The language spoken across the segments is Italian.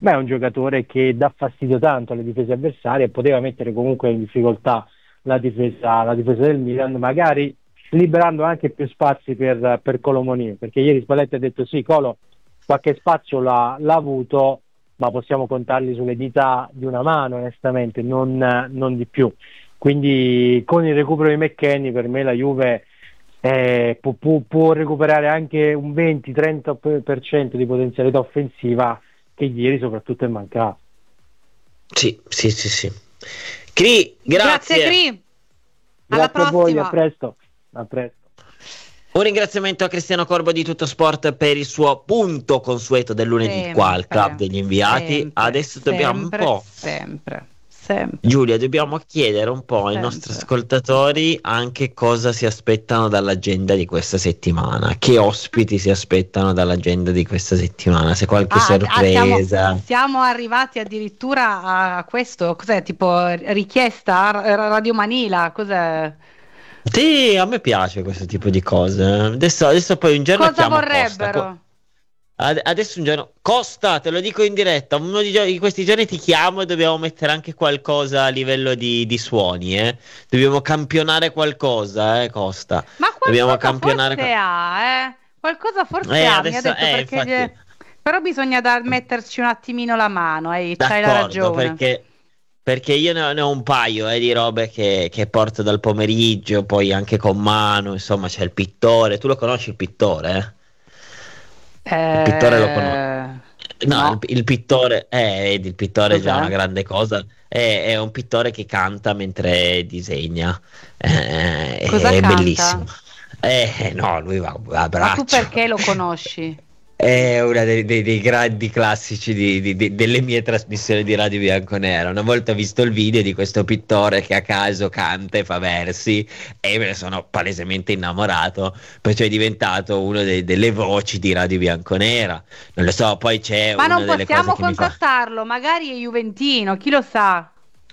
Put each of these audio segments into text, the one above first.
ma è un giocatore che dà fastidio tanto alle difese avversarie e poteva mettere comunque in difficoltà la difesa del Milan, magari liberando anche più spazi per Colomoni, perché ieri Spalletti ha detto sì, Colo qualche spazio l'ha avuto, ma possiamo contarli sulle dita di una mano onestamente, non di più. Quindi con il recupero di McKennie per me la Juve può recuperare anche un 20-30% di potenzialità offensiva che ieri soprattutto è mancato. Sì. Cri, grazie. Cri. Alla Grazie a voi, prossima. A presto. Un ringraziamento a Cristiano Corbo di Tutto Sport per il suo punto consueto del lunedì qua al Club degli Inviati. Adesso dobbiamo un po'. Sempre. Giulia, dobbiamo chiedere un po' ai nostri ascoltatori anche cosa si aspettano dall'agenda di questa settimana, che ospiti si aspettano dall'agenda di questa settimana, se qualche sorpresa. Siamo arrivati addirittura a questo, cos'è, tipo richiesta Radio Manila, cos'è? Sì, a me piace questo tipo di cose. Adesso poi un giorno cosa vorrebbero? Adesso un giorno Costa, te lo dico in diretta, uno di questi giorni ti chiamo e dobbiamo mettere anche qualcosa a livello di suoni, dobbiamo campionare qualcosa, Costa. Ma dobbiamo campionare qualcosa forse ha, adesso, mi ha detto perché però bisogna metterci un attimino la mano, c'hai la ragione. Perché io ne ho un paio di robe che porto dal pomeriggio, poi anche con mano, insomma c'è il pittore, tu lo conosci il pittore? Il pittore lo conosco. No. Il pittore è già una grande cosa. È un pittore che canta mentre disegna. Cosa è canta? Bellissimo. No, lui va a braccio. Ma tu perché lo conosci? È uno dei grandi classici delle mie trasmissioni di Radio Bianconera. Una volta ho visto il video di questo pittore che a caso canta e fa versi e me ne sono palesemente innamorato, perciò è diventato uno delle voci di Radio Bianconera. Non lo so, poi c'è ma una non delle possiamo cose che contattarlo, magari è juventino, chi lo sa?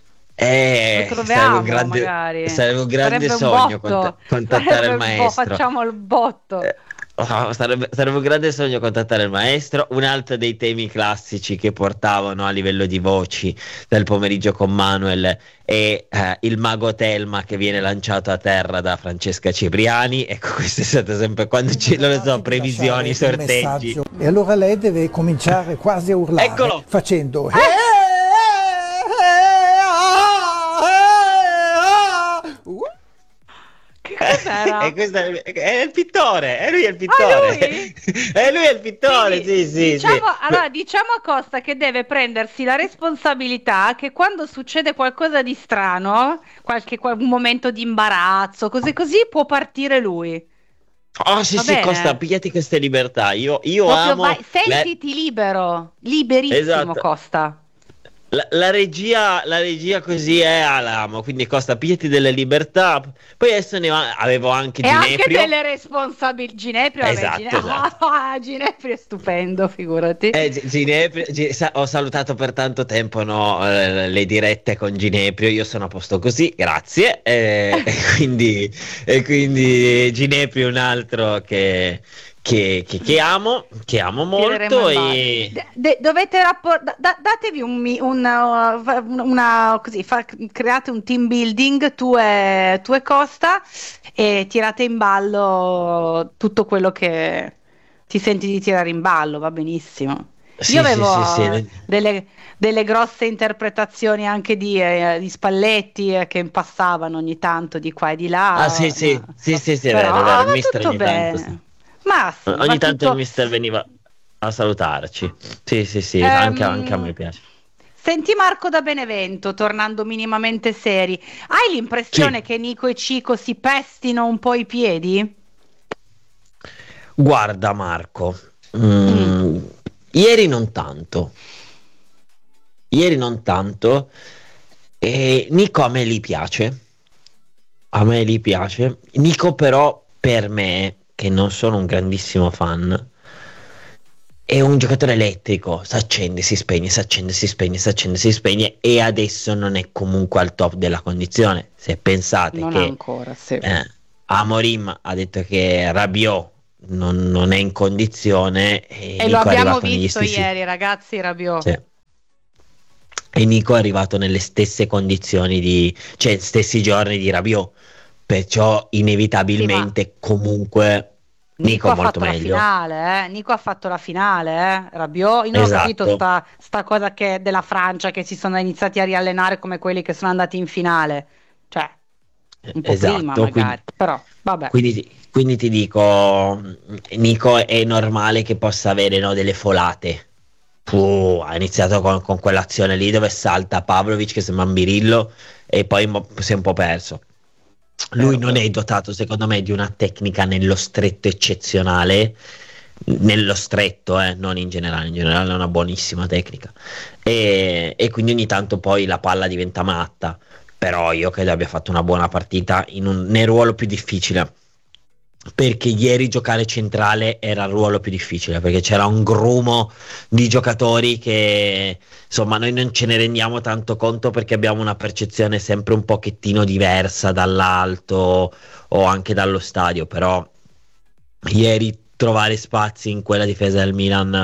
Lo troviamo, magari. Sarebbe un grande sogno contattare il maestro. Facciamo il botto. Sarebbe un grande sogno contattare il maestro. Un altro dei temi classici che portavano a livello di voci del pomeriggio con Manuel è il mago Telma che viene lanciato a terra da Francesca Cipriani. Ecco, questo è stato sempre quando previsioni, sorteggi. E allora lei deve cominciare quasi a urlare. Eccolo! Facendo che cos'era? E questo è il pittore, è lui il pittore. È lui il pittore. Quindi, sì. Allora, diciamo a Costa che deve prendersi la responsabilità che quando succede qualcosa di strano, un momento di imbarazzo, così può partire lui. Sì, Costa, pigliati queste libertà. Io amo. Sentiti libero, liberissimo, esatto. Costa. La regia così è l'amo, quindi Costa, pigliati delle libertà. Poi adesso avevo anche Gineprio. E anche delle responsabilità. Gineprio, esatto. Gineprio è stupendo, figurati. Gineprio, ho salutato per tanto tempo le dirette con Gineprio, io sono a posto così, grazie. E quindi Gineprio è un altro che amo molto e dovete datevi create un team building tu e Costa e tirate in ballo tutto quello che ti senti di tirare in ballo, va benissimo. Io avevo delle grosse interpretazioni anche di Spalletti che passavano ogni tanto di qua e di là. Sì, è però, vero, il mister tutto ogni bene. tanto Ma sì, ogni tanto il mister veniva a salutarci. Sì, anche a me piace. Senti Marco da Benevento, tornando minimamente seri, hai l'impressione che Nico e Cico si pestino un po' i piedi? Guarda Marco, ieri non tanto, e Nico a me gli piace, Nico però per me, che non sono un grandissimo fan, è un giocatore elettrico, si accende, si spegne, e adesso non è comunque al top della condizione. Se pensate non che ancora, sì. Amorim ha detto che Rabiot non è in condizione e lo abbiamo visto ieri, ragazzi. Rabiot e Nico è arrivato nelle stesse condizioni cioè stessi giorni di Rabiot, perciò inevitabilmente comunque Nico Nico è ha molto fatto la meglio. finale, Nico ha fatto la finale, Rabiot. Io non ho capito Esatto, sta cosa che della Francia che si sono iniziati a riallenare come quelli che sono andati in finale. Cioè, un po' prima esatto, quindi, magari, però vabbè. quindi ti dico, Nico è normale che possa avere, no, delle folate. Ha iniziato con quell'azione lì dove salta Pavlovic che sembra un birillo e poi si è un po' perso. Lui Vero, non vero. è dotato, secondo me, di una tecnica nello stretto eccezionale, nello stretto, non in generale è una buonissima tecnica. E quindi ogni tanto poi la palla diventa matta, però io credo abbia fatto una buona partita nel ruolo più difficile. Perché ieri giocare centrale era il ruolo più difficile, perché c'era un grumo di giocatori che insomma noi non ce ne rendiamo tanto conto perché abbiamo una percezione sempre un pochettino diversa dall'alto o anche dallo stadio, però ieri trovare spazi in quella difesa del Milan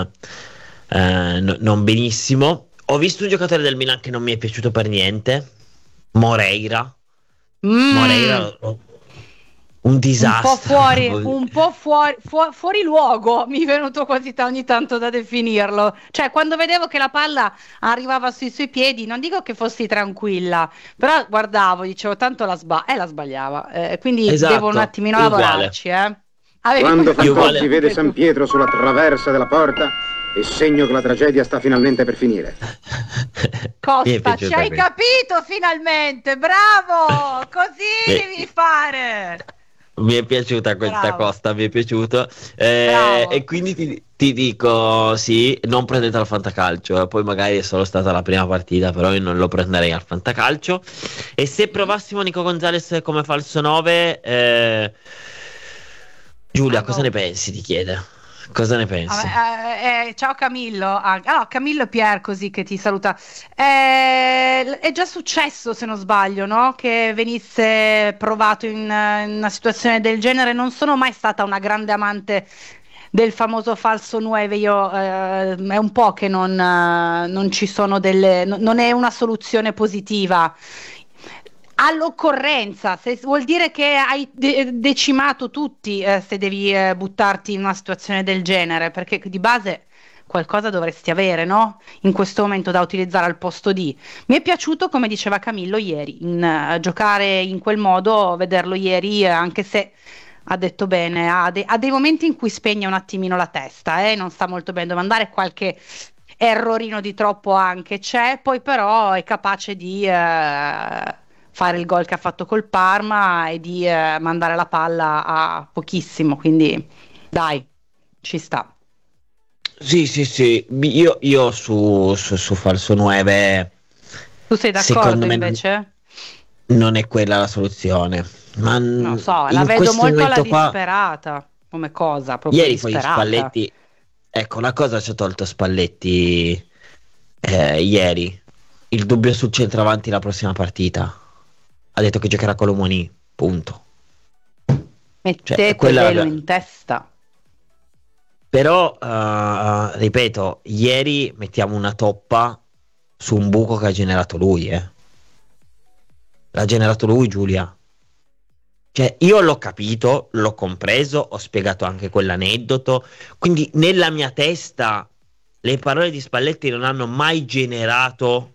non benissimo. Ho visto un giocatore del Milan che non mi è piaciuto per niente, Moreira. Mm, Moreira un disastro. un po' fuori luogo, mi è venuto quasi ogni tanto da definirlo. Cioè, quando vedevo che la palla arrivava sui suoi piedi, non dico che fossi tranquilla, però guardavo, dicevo, tanto la sbagliava. Quindi devo un Esatto, attimino io uguale. lavorarci, eh. Avevi Quando questa Io cosa Fantozzi uguale. vede anche San tu. Pietro sulla traversa della porta, è segno che la tragedia sta finalmente per finire. Mi è Costa, ci piaciuta hai questa. capito finalmente, bravo! Così Mi, devi fare. mi è piaciuta questa Bravo, costa, mi è piaciuto. E bravo. quindi ti dico, sì, non prendete al fantacalcio. Poi magari è solo stata la prima partita, però io non lo prenderei al fantacalcio. E se Mm? provassimo Nico Gonzalez come falso 9, Giulia, A cosa ne go. pensi? Ti chiede. Cosa ne pensi? Ciao Camillo, Camillo Pier così che ti saluta. È già successo, se non sbaglio, no? Che venisse provato in una situazione del genere. Non sono mai stata una grande amante del famoso falso 9. Io, è un po' che non ci sono non è una soluzione positiva. All'occorrenza, vuol dire che hai decimato tutti, se devi buttarti in una situazione del genere, perché di base qualcosa dovresti avere, no? In questo momento da utilizzare al posto di. Mi è piaciuto, come diceva Camillo ieri, giocare in quel modo, vederlo ieri, anche se ha detto bene, ha dei momenti in cui spegne un attimino la testa, non sta molto bene dove andare, qualche errorino di troppo anche c'è, poi però è capace di fare il gol che ha fatto col Parma e di mandare la palla a pochissimo, quindi dai, ci sta. Sì, sì, sì. Io su falso 9, Tu sei secondo d'accordo me invece? non è quella la soluzione. Ma Non so, la in vedo questo molto alla momento qua, disperata come cosa, proprio ieri poi disperata. Spalletti, ecco, una cosa ci ha tolto Spalletti ieri, il dubbio sul centravanti la prossima partita. Ha detto che giocherà con l'Omoni, punto. Cioè, Mettetevelo in testa. però, ripeto, ieri mettiamo una toppa su un buco che ha generato lui, L'ha generato lui, Giulia. Cioè, io l'ho capito, l'ho compreso, ho spiegato anche quell'aneddoto. Quindi, nella mia testa, le parole di Spalletti non hanno mai generato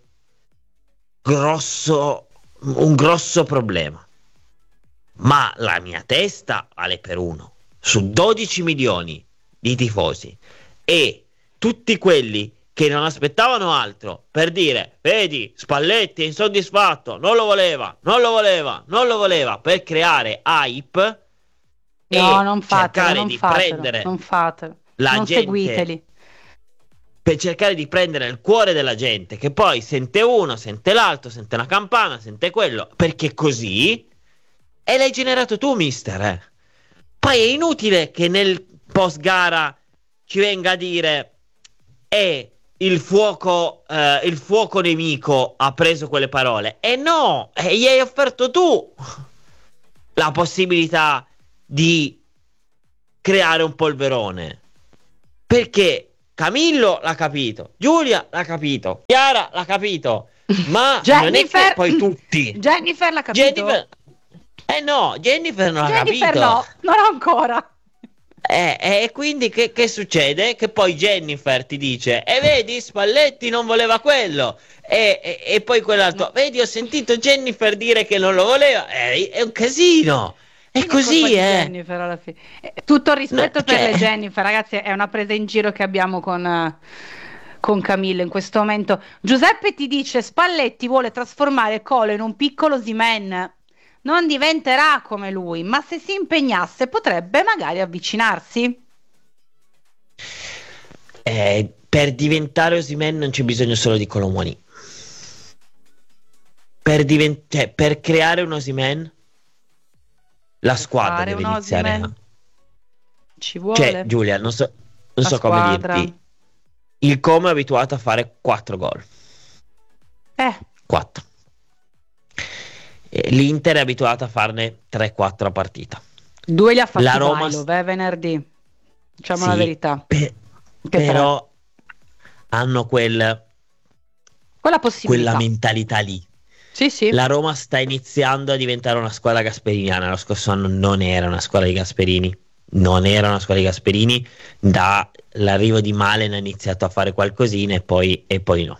un grosso problema. Ma la mia testa vale per uno. Su 12 milioni di tifosi e tutti quelli che non aspettavano altro per dire, vedi, Spalletti è insoddisfatto, non lo voleva, non lo voleva, non lo voleva, per creare hype No, e non fatelo, cercare non di fatelo, prendere non fatelo. la Non gente, seguiteli. per cercare di prendere il cuore della gente, che poi sente uno, sente l'altro, sente una campana, sente quello, perché così, e l'hai generato tu, mister. Poi è inutile che nel post gara ci venga a dire il fuoco nemico ha preso quelle parole. E no, gli hai offerto tu la possibilità di creare un polverone. Perché Camillo l'ha capito, Giulia l'ha capito, Chiara l'ha capito, Ma non è che poi tutti. Jennifer l'ha capito? Jennifer non l'ha Jennifer capito. no, non ancora. E quindi che succede? Che poi Jennifer ti dice: e vedi, Spalletti non voleva quello. E poi quell'altro: vedi, ho sentito Jennifer dire che non lo voleva. È un casino. È così, Jennifer alla fine. Tutto il rispetto per le Jennifer, ragazzi, è una presa in giro che abbiamo con Camillo in questo momento. Giuseppe ti dice: Spalletti vuole trasformare Colo in un piccolo Osimhen. Non diventerà come lui, ma se si impegnasse potrebbe magari avvicinarsi. Per diventare Osimhen non c'è bisogno solo di Kolo Muani. Per creare un Osimhen la squadra deve iniziare. Ci vuole. Giulia, non so come dirti. Il Como è abituato a fare 4 gol. 4. L'Inter è abituato a farne 3-4 a partita. 2 li ha fatti la Roma venerdì. Diciamo la verità. Però hanno quella possibilità. Quella mentalità lì. Sì. La Roma sta iniziando a diventare una squadra gasperiniana. Lo scorso anno non era una squadra di Gasperini. Dall'arrivo di Malen ha iniziato a fare qualcosina e poi no.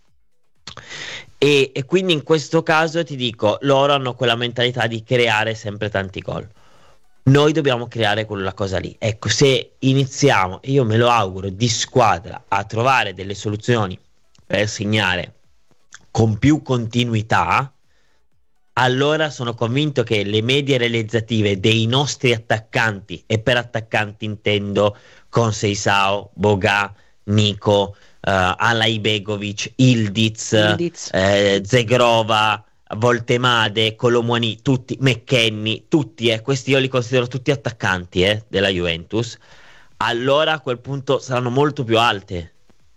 E quindi in questo caso ti dico, loro hanno quella mentalità di creare sempre tanti gol. Noi dobbiamo creare quella cosa lì. Ecco, se iniziamo, io me lo auguro, di squadra a trovare delle soluzioni per segnare con più continuità, allora sono convinto che le medie realizzative dei nostri attaccanti, e per attaccanti intendo Conceição, Boga, Nico, Alai Begovic, Ildiz. Zegrova, Voltemade, Kolo Muani, tutti, McKennie, tutti, questi io li considero tutti attaccanti della Juventus. Allora a quel punto saranno molto più alte.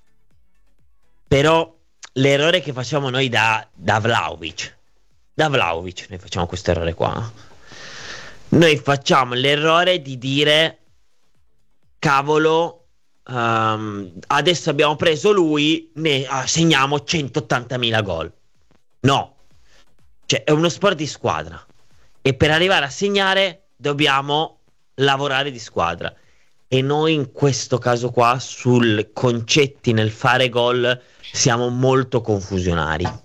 Però l'errore che facciamo noi da Vlahovic, noi facciamo questo errore qua. Noi facciamo l'errore di dire: cavolo, adesso abbiamo preso lui, ne segniamo 180.000 gol. No, cioè è uno sport di squadra e per arrivare a segnare dobbiamo lavorare di squadra, e noi in questo caso qua sul concetti nel fare gol siamo molto confusionari.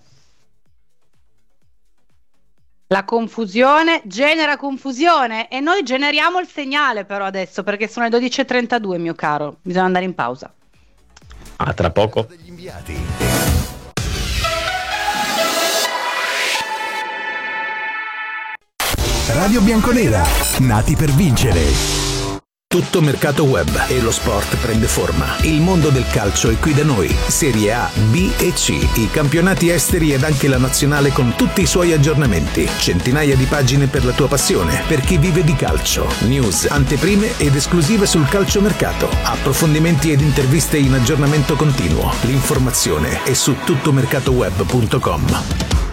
La confusione genera confusione e noi generiamo il segnale però adesso, perché sono le 12:32, mio caro, bisogna andare in pausa. Tra poco. Radio Bianconera, nati per vincere. Tutto mercato web e lo sport prende forma. Il mondo del calcio è qui da noi. Serie A, B e C, i campionati esteri ed anche la nazionale con tutti i suoi aggiornamenti. Centinaia di pagine per la tua passione, per chi vive di calcio. News, anteprime ed esclusive sul calciomercato. Approfondimenti ed interviste in aggiornamento continuo. L'informazione è su tuttomercatoweb.com.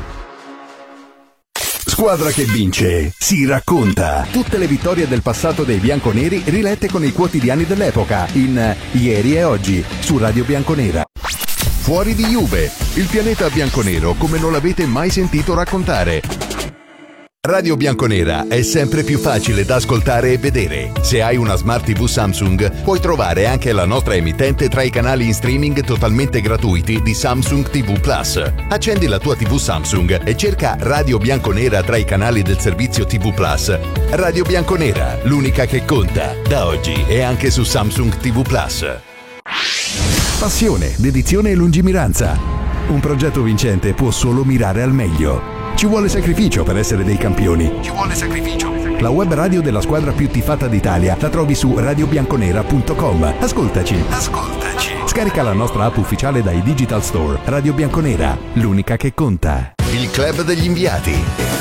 Squadra che vince si racconta. Tutte le vittorie del passato dei bianconeri rilette con i quotidiani dell'epoca in Ieri e Oggi su Radio Bianconera. Fuori di Juve, il pianeta bianconero come non l'avete mai sentito raccontare. Radio Bianconera è sempre più facile da ascoltare e vedere. Se hai una Smart TV Samsung, puoi trovare anche la nostra emittente tra i canali in streaming totalmente gratuiti di Samsung TV Plus. Accendi la tua TV Samsung e cerca Radio Bianconera tra i canali del servizio TV Plus. Radio Bianconera, l'unica che conta. Da oggi è anche su Samsung TV Plus. Passione, dedizione e lungimiranza. Un progetto vincente può solo mirare al meglio. Ci vuole sacrificio per essere dei campioni. La web radio della squadra più tifata d'Italia la trovi su radiobianconera.com. Ascoltaci. Scarica la nostra app ufficiale dai Digital Store. Radio Bianconera, l'unica che conta. Il club degli inviati.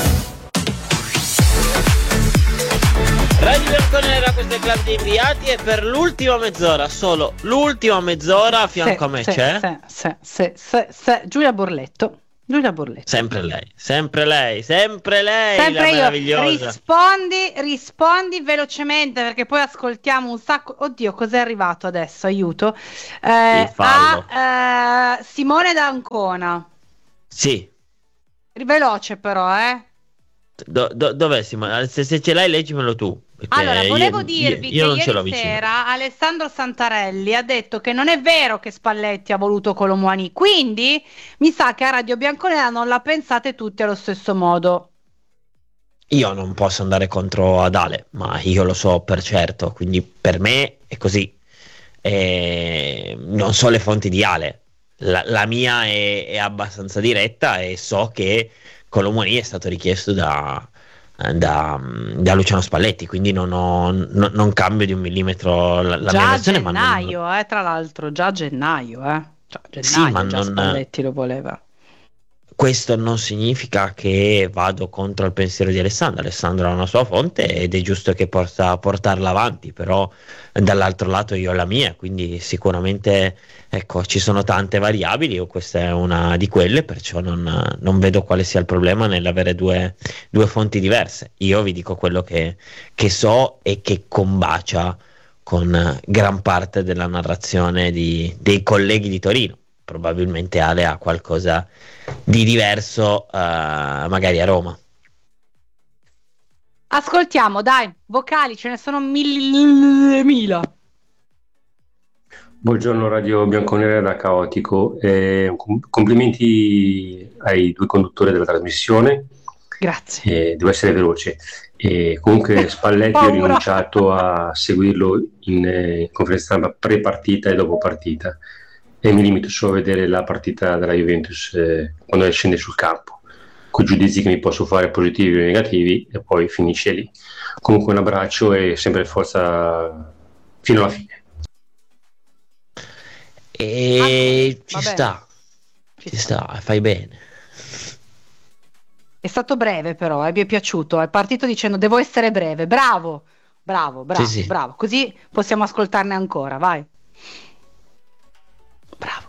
Radio Bianconera, questo è il club di inviati e per l'ultima mezz'ora, solo l'ultima mezz'ora, a fianco a me c'è Giulia Borletto. Sempre lei, la meravigliosa. Rispondi velocemente, perché poi ascoltiamo un sacco. Oddio, cos'è arrivato adesso? Aiuto. Il fallo. Simone D'Ancona. Sì. Veloce però, Dov'è Simone? Se ce l'hai leggimelo tu. Allora, volevo dirvi io che non ce l'ho ieri vicino. sera Alessandro Santarelli ha detto che non è vero che Spalletti ha voluto Kolo Muani, quindi mi sa che a Radio Bianconera non la pensate tutti allo stesso modo. Io non posso andare contro Adale, ma io lo so per certo, quindi per me è così. Non so le fonti di Ale, la mia è abbastanza diretta e so che Kolo Muani è stato richiesto da Luciano Spalletti, quindi non cambio di un millimetro la mia Già a versione. gennaio, tra l'altro, già a gennaio, Già a Sì, gennaio ma già Spalletti lo voleva. questo non significa che vado contro il pensiero di Alessandro. Alessandro ha una sua fonte ed è giusto che possa portarla avanti, però dall'altro lato io ho la mia, quindi sicuramente ecco, ci sono tante variabili, o questa è una di quelle, perciò non vedo quale sia il problema nell'avere due fonti diverse. Io vi dico quello che so e che combacia con gran parte della narrazione dei colleghi di Torino. Probabilmente Ale ha qualcosa di diverso, magari a Roma. Ascoltiamo, dai, vocali, ce ne sono mille. Buongiorno Radio Bianconera da Caotico, complimenti ai due conduttori della trasmissione. Grazie. Devo essere veloce. Comunque Spalletti ha rinunciato a seguirlo in conferenza stampa pre-partita e dopo partita, e mi limito solo a vedere la partita della Juventus quando scende sul campo, con i giudizi che mi posso fare positivi o negativi, e poi finisce lì. Comunque un abbraccio e sempre forza fino alla fine. E ci sta, fai bene. È stato breve però, mi è piaciuto, è partito dicendo devo essere breve, bravo, Sì. bravo, così possiamo ascoltarne ancora, vai. Bravo.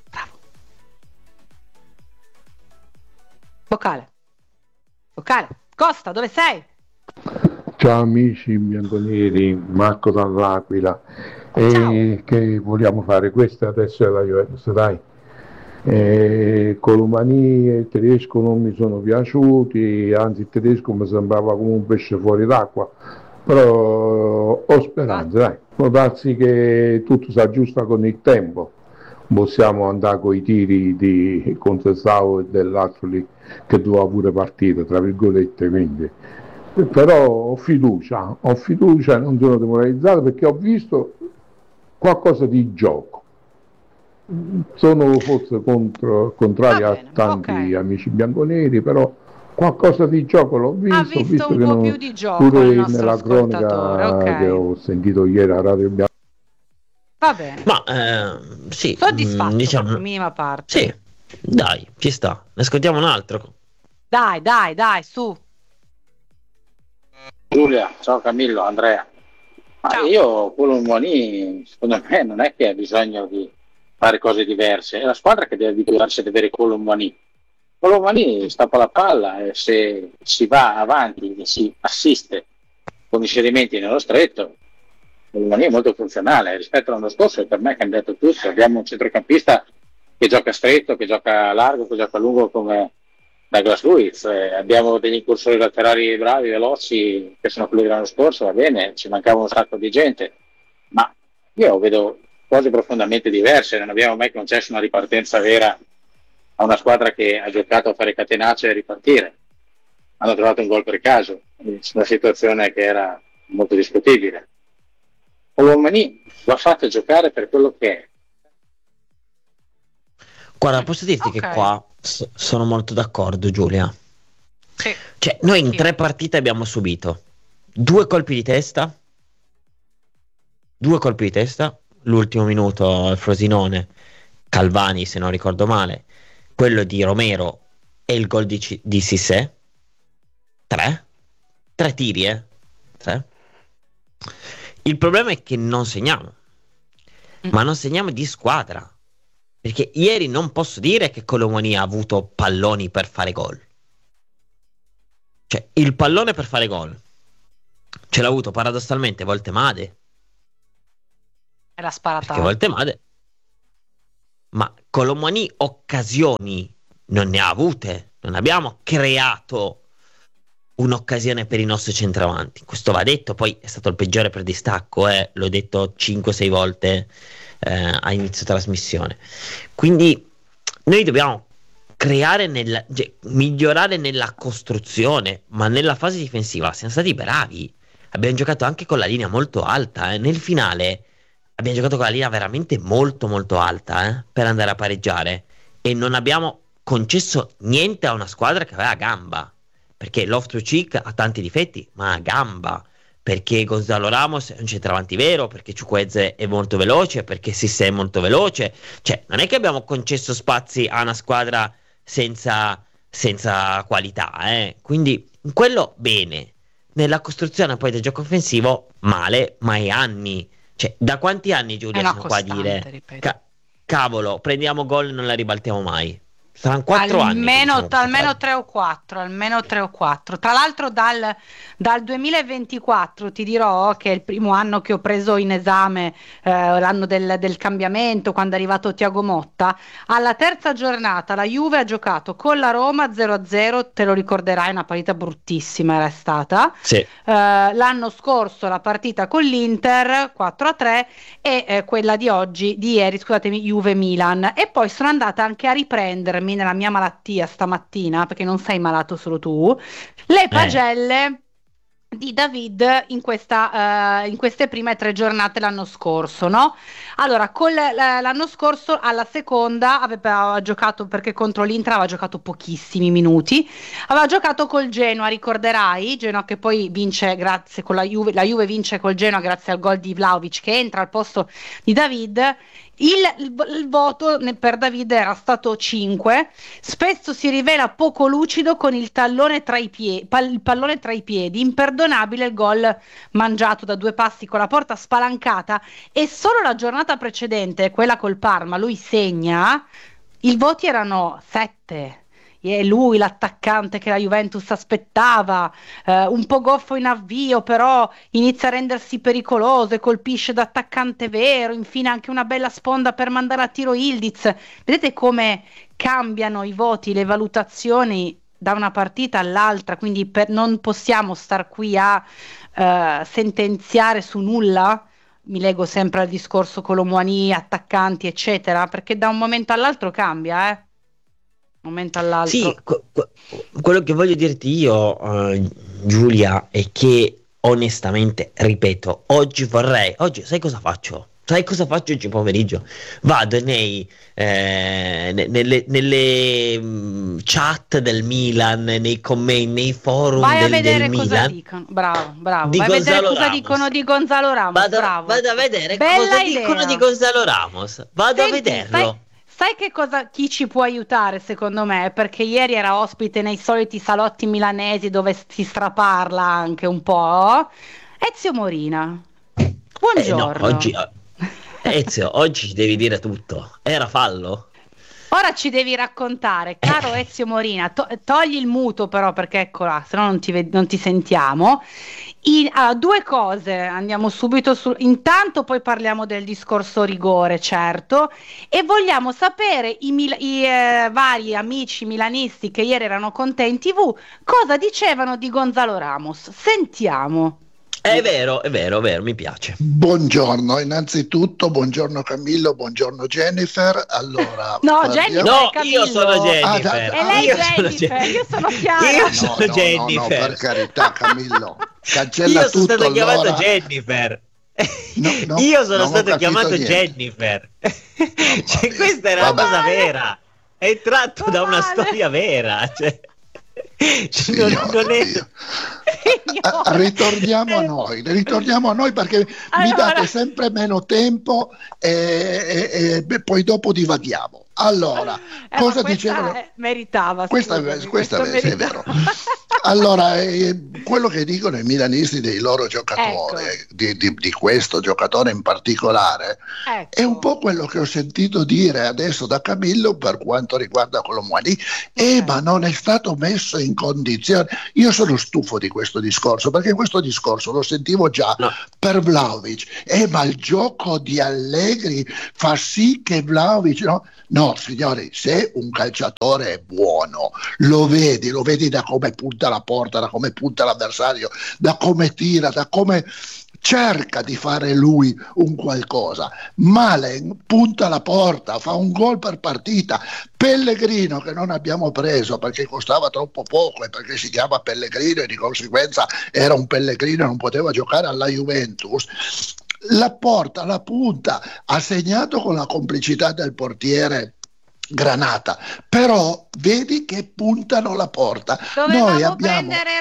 Vocale. Costa, dove sei? Ciao amici bianconeri, Marco dall'Aquila. Che vogliamo fare? Questa adesso è la Juventus, dai. Kolo Muani e il tedesco non mi sono piaciuti, anzi il tedesco mi sembrava come un pesce fuori d'acqua, però ho speranza, dai. Può darsi che tutto si aggiusta con il tempo. Possiamo andare con i tiri di Contesao e dell'altro lì che doveva pure partire, tra virgolette, quindi. Però ho fiducia, non sono demoralizzato perché ho visto qualcosa di gioco. Sono forse contrario a tanti amici bianconeri, però qualcosa di gioco l'ho visto. Ha visto un che po' più di gioco pure il nostro nella cronaca che ho sentito ieri a Radio Bianconera. Va bene. Ma sì, soddisfatto, diciamo, in minima parte. Sì, dai, ci sta. Ne ascoltiamo un altro. Dai, su. Giulia, ciao Camillo, Andrea. Io Kolo Muani, secondo me, non è che ha bisogno di fare cose diverse, è la squadra che deve abituarsi ad avere Kolo Muani. Kolo Muani stappa la palla e se si va avanti e si assiste con inserimenti nello stretto, Kolo Muani è molto funzionale rispetto all'anno scorso, e per me è cambiato tutto. Abbiamo un centrocampista che gioca stretto, che gioca largo, che gioca lungo come Douglas Luiz, abbiamo degli incursori laterali bravi, veloci, che sono quelli dell'anno scorso, va bene, ci mancava un sacco di gente, ma io vedo cose profondamente diverse. Non abbiamo mai concesso una ripartenza vera a una squadra che ha giocato a fare catenacce e ripartire. Hanno trovato un gol per caso, in una situazione che era molto discutibile. Kolo Muani va fatto giocare per quello che è. Guarda, posso dirti che qua sono molto d'accordo, Giulia. Sì. Cioè, noi in 3 partite abbiamo subito 2 colpi di testa, l'ultimo minuto al Frosinone, Calvani se non ricordo male, quello di Romero e il gol di Cissé. 3 tiri, 3. Il problema è che non segniamo, ma non segniamo di squadra. Perché ieri non posso dire che Kolo Muani ha avuto palloni per fare gol. Cioè, il pallone per fare gol ce l'ha avuto paradossalmente Voltemade. E l'ha sparata. Perché Voltemade. Ma Kolo Muani occasioni non ne ha avute, non abbiamo creato un'occasione per il nostro centravanti, questo va detto. Poi è stato il peggiore per distacco, l'ho detto 5-6 volte a inizio trasmissione. Quindi noi dobbiamo migliorare nella costruzione, ma nella fase difensiva siamo stati bravi, abbiamo giocato anche con la linea molto alta, nel finale abbiamo giocato con la linea veramente molto molto alta per andare a pareggiare, e non abbiamo concesso niente a una squadra che aveva gamba, perché Loftus-Cheek ha tanti difetti ma ha gamba, perché Gonzalo Ramos è un centravanti vero, perché Chukwueze è molto veloce, perché Sisse è molto veloce, cioè non è che abbiamo concesso spazi a una squadra senza qualità, quindi quello bene. Nella costruzione poi del gioco offensivo male, ma è anni, cioè da quanti anni, Giulia, siamo qua a dire cavolo, prendiamo gol e non la ribaltiamo mai? Saranno 4 anni. Almeno 3 o 4, almeno 3 o 4. Tra l'altro dal 2024 ti dirò che è il primo anno che ho preso in esame, l'anno del cambiamento, quando è arrivato Thiago Motta. Alla terza giornata la Juve ha giocato con la Roma 0-0, te lo ricorderai, una partita bruttissima era stata. Sì. L'anno scorso la partita con l'Inter 4-3 e quella di ieri, scusatemi, Juve-Milan. E poi sono andata anche a riprendermi nella mia malattia stamattina, perché non sei malato solo tu, le pagelle di David in queste prime 3 giornate l'anno scorso, no? Allora, l'anno scorso alla seconda aveva giocato, perché contro l'Inter aveva giocato pochissimi minuti, aveva giocato col Genoa, ricorderai, Genoa che poi vince grazie con la Juve vince col Genoa grazie al gol di Vlahovic che entra al posto di David. Il voto per David era stato 5, spesso si rivela poco lucido con il pallone tra i piedi, imperdonabile il gol mangiato da 2 passi con la porta spalancata, e solo la giornata precedente, quella col Parma, lui segna, i voti erano 7. È lui l'attaccante che la Juventus aspettava, un po' goffo in avvio, però inizia a rendersi pericoloso e colpisce da attaccante vero, infine anche una bella sponda per mandare a tiro Ildiz. Vedete come cambiano i voti, le valutazioni da una partita all'altra, quindi non possiamo star qui a sentenziare su nulla. Mi lego sempre al discorso Colomouani, attaccanti eccetera, perché da un momento all'altro cambia, momento all'altro. Sì, quello che voglio dirti io, Giulia, è che onestamente, ripeto, oggi sai cosa faccio? Sai cosa faccio oggi pomeriggio? Vado nelle chat del Milan, nei commenti, nei forum vai a vedere del cosa Milan. dicono. Bravo. Vai a Gonzalo vedere cosa Ramos. dicono di Gonzalo Ramos. Vado a vedere Bella cosa idea. dicono di Gonzalo Ramos. Vado a vederlo. Sai che chi ci può aiutare secondo me? Perché ieri era ospite nei soliti salotti milanesi dove si straparla anche un po'. Ezio Morina. Buongiorno. Ezio, oggi ci devi dire tutto. Era fallo? Ora ci devi raccontare, caro Ezio Morina, togli il muto però, perché eccola, se no non ti sentiamo. 2 cose, andiamo subito su. Intanto poi parliamo del discorso rigore, certo, e vogliamo sapere i vari amici milanisti che ieri erano con te in TV cosa dicevano di Gonzalo Ramos. Sentiamo. È vero, mi piace. Buongiorno, innanzitutto, buongiorno Camillo, buongiorno Jennifer. Allora, Jennifer, no, Camillo. Io sono Jennifer. E lei Jennifer, io sono Chiara. Io sono Jennifer. No, per carità, Camillo, cancella io sono tutto. Stato chiamato allora. Jennifer. No, io sono non stato ho chiamato capito Jennifer. Cioè, questa era una cosa vera. È tratto da una storia vera. Cioè. Non è... ritorniamo a noi perché mi date sempre meno tempo e poi dopo divaghiamo. Allora, cosa dicevano? Meritava. Questa è vero. Allora, quello che dicono i milanisti dei loro giocatori, di questo giocatore in particolare, è un po' quello che ho sentito dire adesso da Camillo per quanto riguarda Colomwani. Ma non è stato messo in condizione. Io sono stufo di questo discorso, perché questo discorso lo sentivo già per Vlahovic. Ma il gioco di Allegri fa sì che Vlahovic... No, signori, se un calciatore è buono, lo vedi da come punta la porta, da come punta l'avversario, da come tira, da come cerca di fare lui un qualcosa. Malen punta la porta, fa un gol per partita. Pellegrino, che non abbiamo preso perché costava troppo poco e perché si chiama Pellegrino e di conseguenza era un Pellegrino e non poteva giocare alla Juventus, la porta, la punta, ha segnato con la complicità del portiere Granata, però vedi che puntano la porta. Dovevamo prendere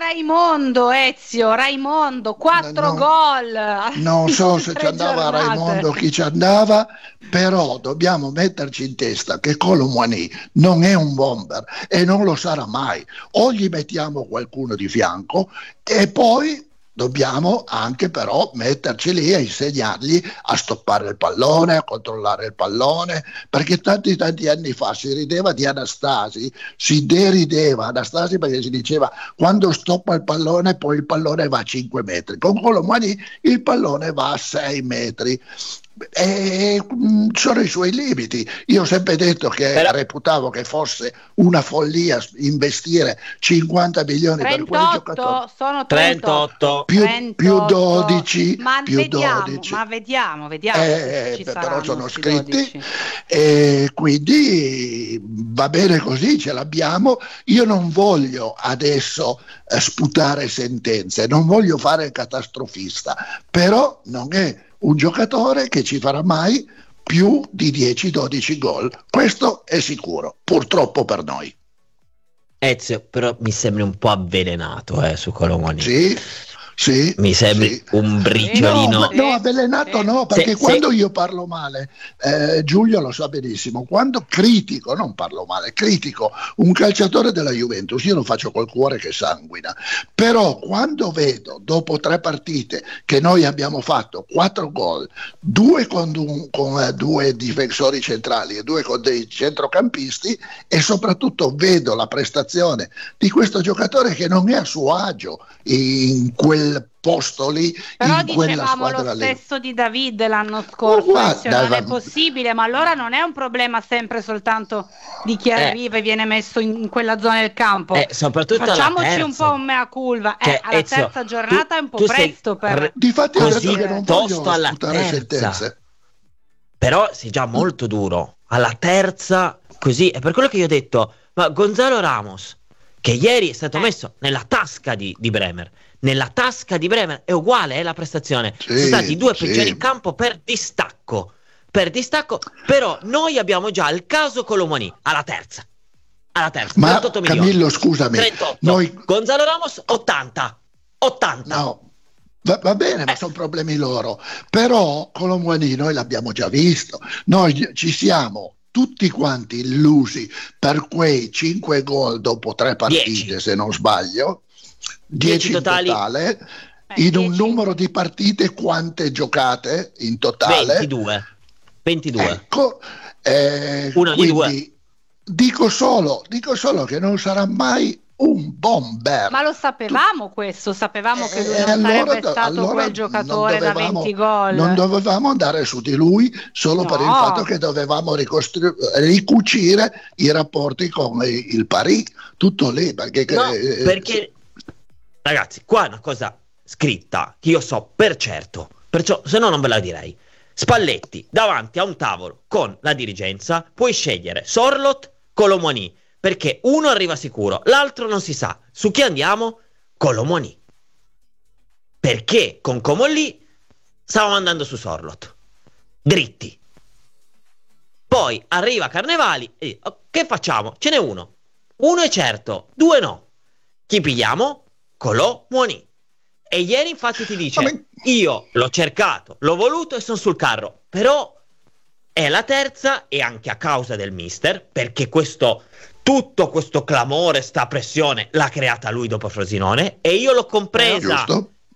Raimondo, 4 gol. Non so se ci andava Raimondo, chi ci andava, però dobbiamo metterci in testa che Colomwani non è un bomber e non lo sarà mai. O gli mettiamo qualcuno di fianco e poi dobbiamo anche però metterci lì e insegnargli a stoppare il pallone, a controllare il pallone, perché tanti anni fa si rideva di Anastasi, si derideva Anastasi perché si diceva quando stoppa il pallone poi il pallone va a 5 metri, con Colomwani il pallone va a 6 metri. E sono i suoi limiti. Io ho sempre detto che reputavo che fosse una follia investire 50 milioni 38, per quel giocatore. Sono 38 più 12 ma più vediamo, 12. ma vediamo ci però sono scritti 12. E quindi va bene così, ce l'abbiamo. Io non voglio adesso sputare sentenze, non voglio fare il catastrofista, però non è un giocatore che ci farà mai più di 10-12 gol, questo è sicuro, purtroppo per noi. Ezio, però mi sembri un po' avvelenato su Colomwani. Sì, mi sembri un briciolino. No, avvelenato no, perché quando io parlo male, Giulio lo sa benissimo, quando critico, non parlo male, critico un calciatore della Juventus, io lo faccio col cuore che sanguina, però quando vedo dopo 3 partite che noi abbiamo fatto 4 gol, 2 con 2 difensori centrali e 2 con dei centrocampisti, e soprattutto vedo la prestazione di questo giocatore che non è a suo agio in quel posto lì, però in quella dicevamo squadra lo lì. stesso di David l'anno scorso, non è possibile, ma allora non è un problema sempre soltanto di chi arriva e viene messo in quella zona del campo, facciamoci un po' un mea culpa, alla terza giornata è un po' presto per... Difatti ho detto che non voglio alla sentenze. Però sei già molto duro alla terza, così è per quello che io ho detto, ma Gonzalo Ramos, che ieri è stato messo nella tasca di Bremer, nella tasca di Bremer è uguale la prestazione, sono stati i 2 peggiori in campo per distacco, però noi abbiamo già il caso Colomwani alla terza, ma 38 milioni. Camillo, scusami, 38, noi... Gonzalo Ramos 80. No, va bene, ma sono problemi loro, però Colomwani noi l'abbiamo già visto, noi ci siamo tutti quanti illusi per quei 5 gol dopo 3 partite, 10. Se non sbaglio, 10 in totale, in 10. Un numero di partite quante giocate in totale? 22. Ecco, una di 2. Dico solo che non sarà mai un bomber. Ma lo sapevamo questo, sapevamo che lui non sarebbe stato quel giocatore da 20 gol. Non dovevamo andare su di lui solo per il fatto che dovevamo ricucire i rapporti con il Paris, tutto lì, perché ragazzi, qua è una cosa scritta che io so per certo, perciò se no non ve la direi. Spalletti davanti a un tavolo con la dirigenza, puoi scegliere Sorloth, Colomwani, perché uno arriva sicuro, l'altro non si sa. Su chi andiamo? Colomwani. Perché con Comolli stavamo andando su Sorloth, dritti. Poi arriva Carnevali e che facciamo? Ce n'è uno è certo, 2 no. Chi pigliamo? Colomwani. E ieri infatti ti dice io l'ho cercato, l'ho voluto e sono sul carro, però è la terza, e anche a causa del mister, perché questo tutto questo clamore, sta pressione l'ha creata lui dopo Frosinone, e io l'ho compresa,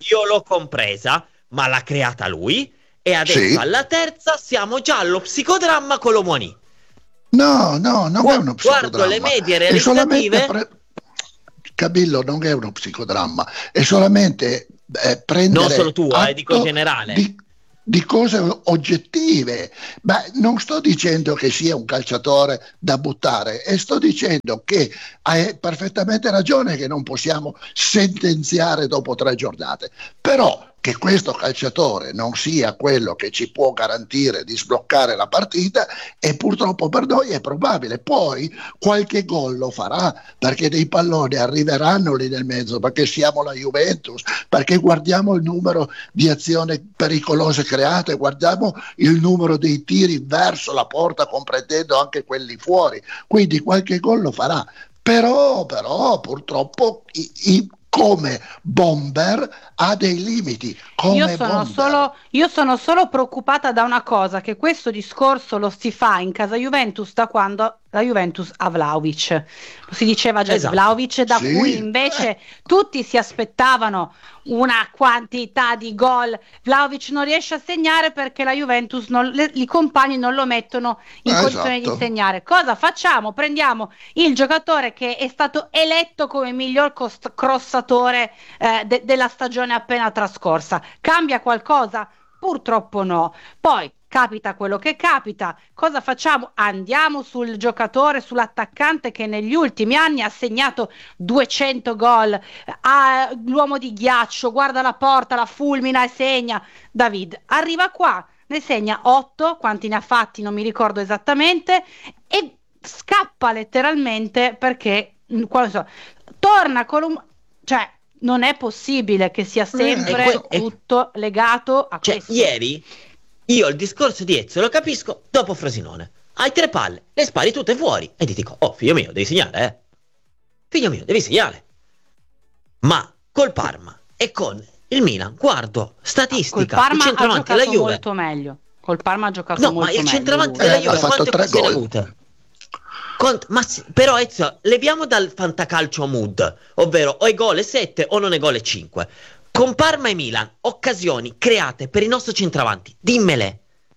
ma l'ha creata lui, e adesso alla terza siamo già allo psicodramma Colomoni. No, non è uno psicodramma. Guardo le medie realizzative. Cabillo, non è uno psicodramma, è solamente prendere non solo tu, dico in generale. Di cose oggettive. Beh, non sto dicendo che sia un calciatore da buttare, e sto dicendo che hai perfettamente ragione che non possiamo sentenziare dopo 3 giornate, però che questo calciatore non sia quello che ci può garantire di sbloccare la partita, e purtroppo per noi è probabile. Poi qualche gol lo farà, perché dei palloni arriveranno lì nel mezzo, perché siamo la Juventus, perché guardiamo il numero di azioni pericolose create, guardiamo il numero dei tiri verso la porta, comprendendo anche quelli fuori, quindi qualche gol lo farà. Però purtroppo come bomber ha dei limiti. Io sono solo preoccupata da una cosa, che questo discorso lo si fa in casa Juventus da quando la Juventus ha Vlahovic. Lo si diceva già di Vlahovic, da cui invece tutti si aspettavano una quantità di gol. Vlahovic non riesce a segnare perché la Juventus i compagni non lo mettono in condizione di segnare. Cosa facciamo? Prendiamo il giocatore che è stato eletto come miglior crossatore della stagione appena trascorsa. Cambia qualcosa? Purtroppo no. Poi capita quello che capita. Cosa facciamo? Andiamo sul giocatore, sull'attaccante che negli ultimi anni ha segnato 200 gol, l'uomo di ghiaccio, guarda la porta, la fulmina e segna. David arriva qua, ne segna 8, quanti ne ha fatti non mi ricordo esattamente, e scappa letteralmente perché torna cioè non è possibile che sia sempre tutto legato a questo. Ieri io il discorso di Ezio lo capisco dopo Frosinone. Hai 3 palle, le spari tutte fuori e ti dico: oh figlio mio, devi segnare, figlio mio, devi segnare. Ma col Parma e con il Milan, guardo statistica, il centravanti della Juve molto meglio. Col Parma ha giocato molto meglio. No, ma il centravanti della Juve quante occasioni ha avute? Però Ezio, leviamo dal fantacalcio mood, ovvero o è gol 7 o non è gol 5. Con Parma e Milan, occasioni create per il nostro centravanti, dimmele.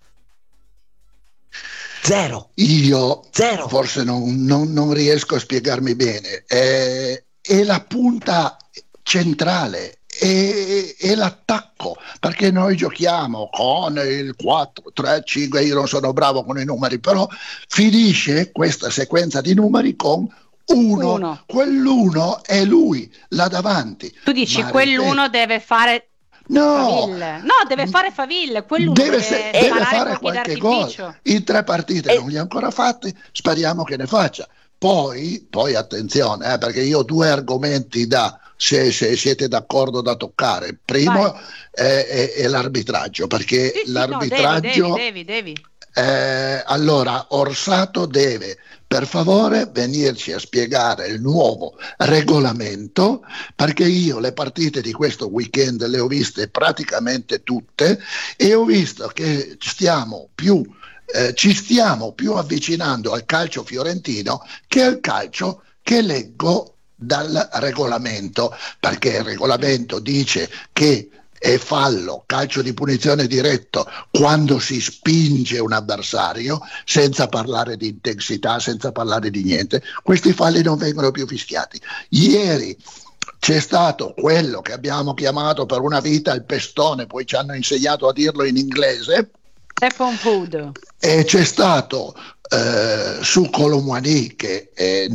Zero. Forse non riesco a spiegarmi bene. È la punta centrale, è l'attacco, perché noi giochiamo con il 4-3-5, io non sono bravo con i numeri, però finisce questa sequenza di numeri con 1. Quell'1 è lui là davanti. Tu dici quell'uno deve fare faville. No, deve fare faville. Quell'uno deve fare qualche gol. In 3 partite non li ha ancora fatti, speriamo che ne faccia. Poi attenzione, perché io ho 2 argomenti se siete d'accordo da toccare. Primo è l'arbitraggio, perché l'arbitraggio devi. Allora Orsato deve per favore venirci a spiegare il nuovo regolamento, perché io le partite di questo weekend le ho viste praticamente tutte e ho visto che ci stiamo più avvicinando al calcio fiorentino che al calcio che leggo dal regolamento, perché il regolamento dice che è fallo, calcio di punizione diretto, quando si spinge un avversario, senza parlare di intensità, senza parlare di niente. Questi falli non vengono più fischiati. Ieri c'è stato quello che abbiamo chiamato per una vita il pestone, poi ci hanno insegnato a dirlo in inglese, e c'è stato su Colomani che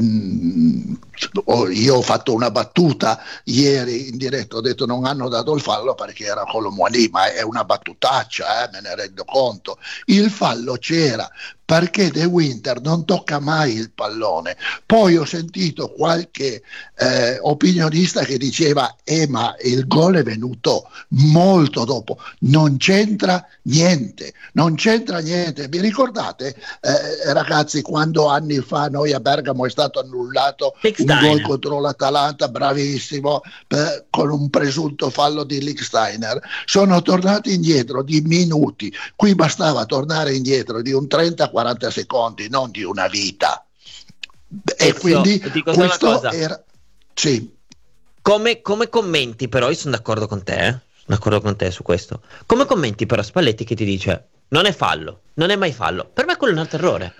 io ho fatto una battuta ieri in diretta, ho detto non hanno dato il fallo perché era Colomani, ma è una battutaccia, me ne rendo conto. Il fallo c'era perché De Winter non tocca mai il pallone. Poi ho sentito qualche opinionista che diceva ma il gol è venuto molto dopo. Non c'entra niente. Vi ricordate ragazzi, quando anni fa noi a Bergamo è stato annullato un gol contro l'Atalanta, bravissimo, con un presunto fallo di Lichtsteiner? Sono tornati indietro di minuti. Qui bastava tornare indietro di un 30-40 secondi, non di una vita. E quindi questo era... Sì. Come commenti però, io sono d'accordo con te su questo, come commenti però Spalletti che ti dice non è fallo, non è mai fallo? Per me quello è un altro errore.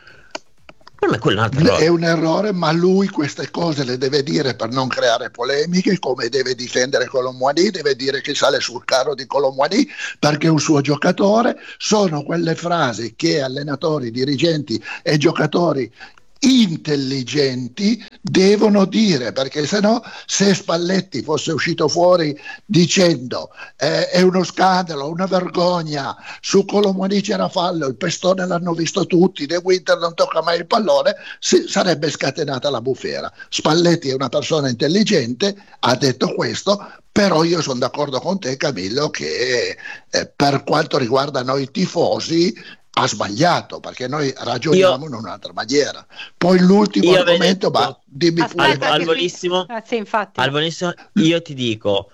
È un errore, ma lui queste cose le deve dire per non creare polemiche, come deve difendere Colomboani, deve dire che sale sul carro di Colomboani perché è un suo giocatore. Sono quelle frasi che allenatori, dirigenti e giocatori intelligenti devono dire, perché sennò, se Spalletti fosse uscito fuori dicendo è uno scandalo, una vergogna, su Colomboani c'era fallo, il pestone l'hanno visto tutti, De Winter non tocca mai il pallone, sarebbe scatenata la bufera. Spalletti è una persona intelligente, ha detto questo, però io sono d'accordo con te, Camillo, che per quanto riguarda noi tifosi ha sbagliato, perché noi ragioniamo in un'altra maniera. Poi l'ultimo argomento, ma dimmi pure. Al volissimo, sì, infatti. Al volissimo, io ti dico,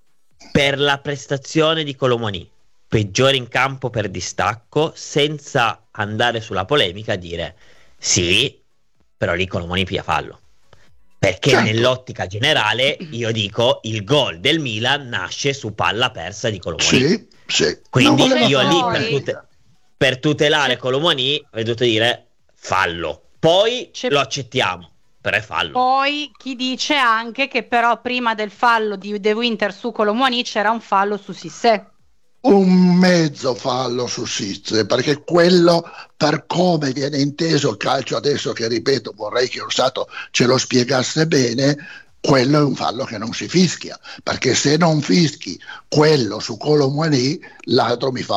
per la prestazione di Colomboani, peggiore in campo per distacco, senza andare sulla polemica, dire sì, però lì Colomboani piglia fallo. Perché nell'ottica generale, io dico, il gol del Milan nasce su palla persa di Colomboani. Sì. Quindi io lì per tutelare Colomboani ho dovuto dire fallo, poi lo accettiamo, però è fallo. Poi chi dice anche che però prima del fallo di De Winter su Colomboani c'era un fallo su Cissé. Un mezzo fallo su Cissé, perché quello, per come viene inteso il calcio adesso, che ripeto vorrei che Orsato ce lo spiegasse bene, quello è un fallo che non si fischia, perché se non fischi quello su Colomboani, l'altro mi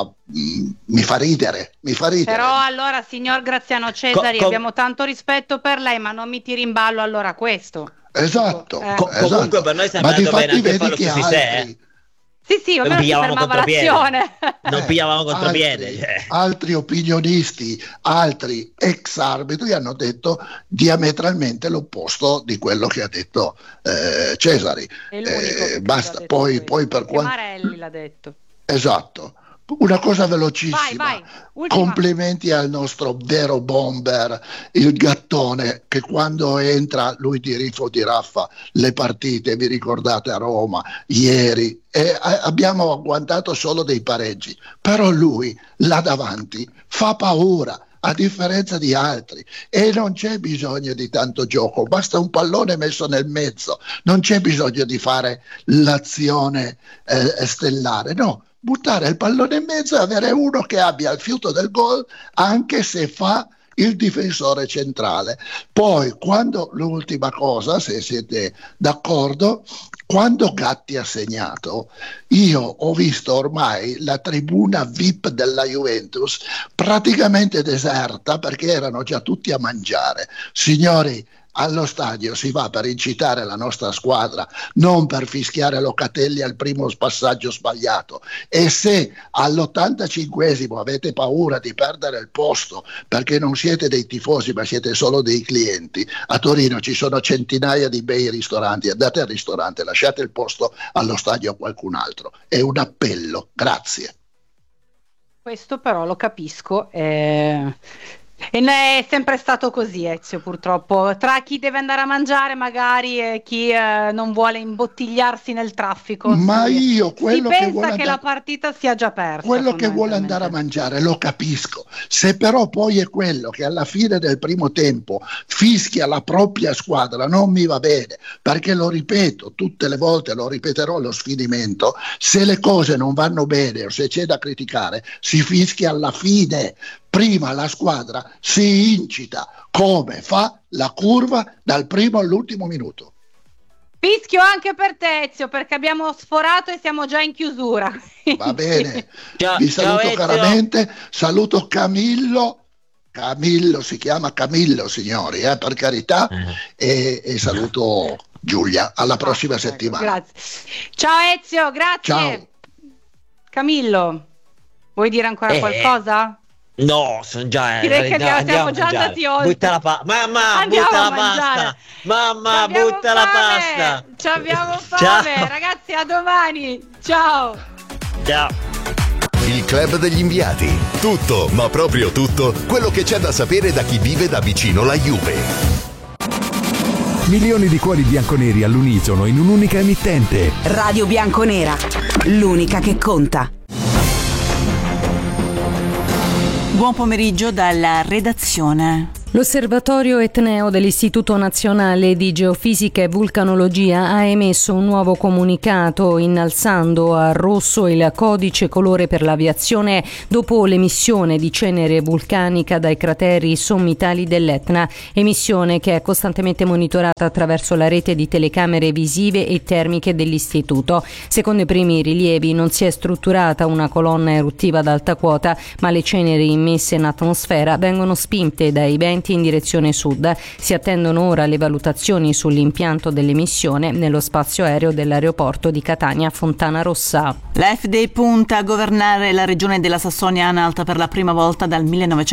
fa ridere. Però allora, signor Graziano Cesari, abbiamo tanto rispetto per lei, ma non mi tiri in ballo allora questo. Esatto. Comunque per noi sta andando bene anche il fallo su Cissé. Sì, ma non fermava l'azione. Non pigliavamo contropiede. Altri opinionisti, altri ex arbitri hanno detto diametralmente l'opposto di quello che ha detto Cesari. Basta, poi per quanto Marelli l'ha detto. Esatto. Una cosa velocissima, vai. Complimenti al nostro vero bomber, il Gattone, che quando entra lui di rifo di raffa le partite, vi ricordate a Roma ieri, abbiamo agguantato solo dei pareggi, però lui là davanti fa paura, a differenza di altri, e non c'è bisogno di tanto gioco, basta un pallone messo nel mezzo, non c'è bisogno di fare l'azione stellare, no. Buttare il pallone in mezzo e avere uno che abbia il fiuto del gol, anche se fa il difensore centrale. Poi, l'ultima cosa, se siete d'accordo, quando Gatti ha segnato, io ho visto ormai la tribuna VIP della Juventus praticamente deserta, perché erano già tutti a mangiare. Signori, allo stadio si va per incitare la nostra squadra, non per fischiare Locatelli al primo passaggio sbagliato, e se all'85esimo avete paura di perdere il posto perché non siete dei tifosi ma siete solo dei clienti, a Torino ci sono centinaia di bei ristoranti, andate al ristorante, lasciate il posto allo stadio a qualcun altro, è un appello, grazie. Questo però lo capisco, e ne è sempre stato così, Ezio, purtroppo, tra chi deve andare a mangiare magari e chi non vuole imbottigliarsi nel traffico. Ma io quello si che pensa che la partita sia già persa. Quello che vuole andare a mangiare lo capisco, se però poi è quello che alla fine del primo tempo fischia la propria squadra, non mi va bene, perché lo ripeto tutte le volte, lo ripeterò allo sfinimento, se le cose non vanno bene o se c'è da criticare si fischia alla fine. Prima la squadra si incita, come fa la curva dal primo all'ultimo minuto. Fischio anche per te, Ezio, perché abbiamo sforato e siamo già in chiusura. Va bene, vi saluto caramente, saluto Camillo si chiama Camillo, signori, per carità, e saluto Giulia, alla prossima settimana. Grazie. Ciao Ezio, grazie. Ciao. Camillo, vuoi dire ancora qualcosa? No, sono già. Direi che siamo già andati oltre. Butta la pasta. Mamma, butta la pasta. Mamma, butta la pasta. Ci abbiamo fame. Ciao. Ragazzi, a domani. Ciao. Ciao. Il Club degli Inviati. Tutto, ma proprio tutto, quello che c'è da sapere da chi vive da vicino la Juve. Milioni di cuori bianconeri all'unisono in un'unica emittente. Radio Bianconera, l'unica che conta. Buon pomeriggio dalla redazione. L'Osservatorio Etneo dell'Istituto Nazionale di Geofisica e Vulcanologia ha emesso un nuovo comunicato innalzando a rosso il codice colore per l'aviazione dopo l'emissione di cenere vulcanica dai crateri sommitali dell'Etna, emissione che è costantemente monitorata attraverso la rete di telecamere visive e termiche dell'Istituto. Secondo i primi rilievi non si è strutturata una colonna eruttiva ad alta quota, ma le ceneri immesse in atmosfera vengono spinte dai venti in direzione sud. Si attendono ora le valutazioni sull'impianto dell'emissione nello spazio aereo dell'aeroporto di Catania Fontana Rossa. L'AfD punta a governare la regione della Sassonia-Anhalt per la prima volta dal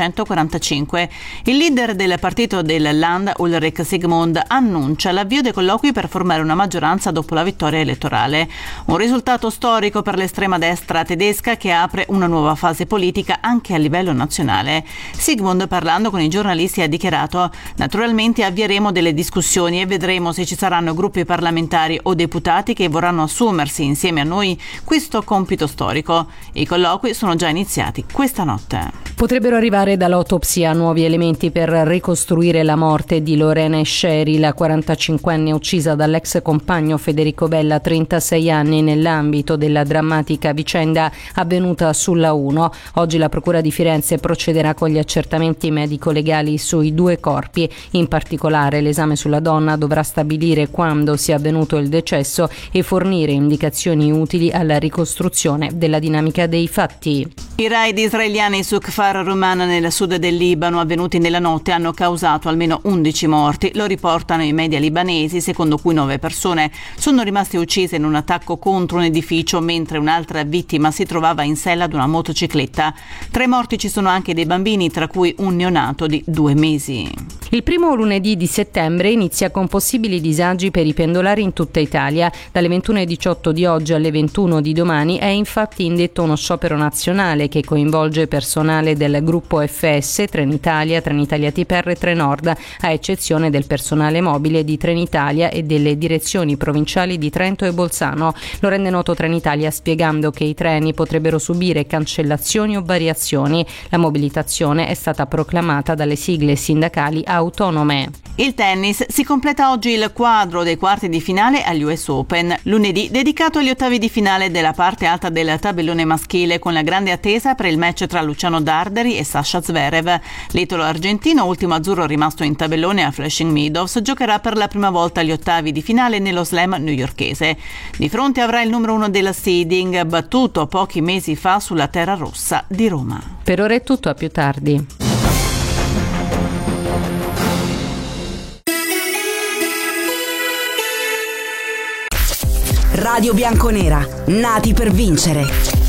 1945. Il leader del partito del Land, Ulrich Sigmund, annuncia l'avvio dei colloqui per formare una maggioranza dopo la vittoria elettorale. Un risultato storico per l'estrema destra tedesca che apre una nuova fase politica anche a livello nazionale. Sigmund, parlando con i giornalisti, ha dichiarato: naturalmente avvieremo delle discussioni e vedremo se ci saranno gruppi parlamentari o deputati che vorranno assumersi insieme a noi questo compito storico. I colloqui sono già iniziati questa notte. Potrebbero arrivare dall'autopsia nuovi elementi per ricostruire la morte di Lorena Esceri, la 45enne uccisa dall'ex compagno Federico Bella, 36 anni, nell'ambito della drammatica vicenda avvenuta sulla 1. Oggi la Procura di Firenze procederà con gli accertamenti medico-legali sui due corpi. In particolare l'esame sulla donna dovrà stabilire quando sia avvenuto il decesso e fornire indicazioni utili alla ricostruzione della dinamica dei fatti. I raid israeliani su Kfar Ruman nel sud del Libano avvenuti nella notte hanno causato almeno 11 morti. Lo riportano i media libanesi, secondo cui 9 persone sono rimaste uccise in un attacco contro un edificio, mentre un'altra vittima si trovava in sella ad una motocicletta. Tra i morti ci sono anche dei bambini, tra cui un neonato di 2 mesi. Il primo lunedì di settembre inizia con possibili disagi per i pendolari in tutta Italia. Dalle 21:18 di oggi alle 21 di domani è infatti indetto uno sciopero nazionale che coinvolge personale del gruppo FS, Trenitalia, Trenitalia TPR e Trenord, a eccezione del personale mobile di Trenitalia e delle direzioni provinciali di Trento e Bolzano. Lo rende noto Trenitalia spiegando che i treni potrebbero subire cancellazioni o variazioni. La mobilitazione è stata proclamata dalle sigle sindacali autonome. Il tennis: si completa oggi il quadro dei quarti di finale agli US Open. Lunedì dedicato agli ottavi di finale della parte alta del tabellone maschile, con la grande attesa per il match tra Luciano Darderi e Sasha Zverev. L'italo argentino, ultimo azzurro rimasto in tabellone a Flushing Meadows, giocherà per la prima volta agli ottavi di finale nello slam newyorkese. Di fronte avrà il numero 1 della seeding, battuto pochi mesi fa sulla terra rossa di Roma. Per ora è tutto, a più tardi. Radio Bianconera, nati per vincere.